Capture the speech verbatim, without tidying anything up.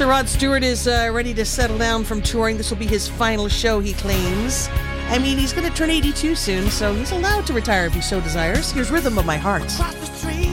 Sir Rod Stewart is uh, ready to settle down from touring. This will be his final show, he claims. I mean, he's going to turn eighty-two soon, so he's allowed to retire if he so desires. Here's Rhythm of My Heart.